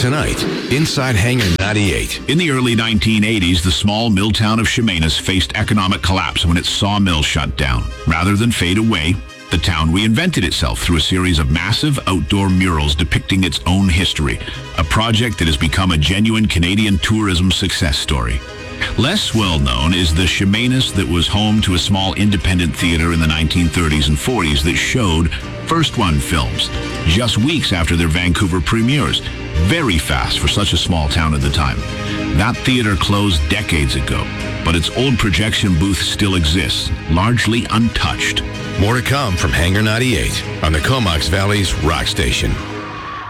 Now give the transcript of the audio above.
Tonight, inside Hangar 98. In the early 1980s, the small mill town of Chemainus faced economic collapse when its sawmill shut down. Rather than fade away, the town reinvented itself through a series of massive outdoor murals depicting its own history, a project that has become a genuine Canadian tourism success story. Less well-known is the Chemainus that was home to a small independent theater in the 1930s and 40s that showed first-run films just weeks after their Vancouver premieres. Very fast for such a small town at the time. That theater closed decades ago, but its old projection booth still exists, largely untouched. More to come from Hangar 98 on the Comox Valley's Rock Station.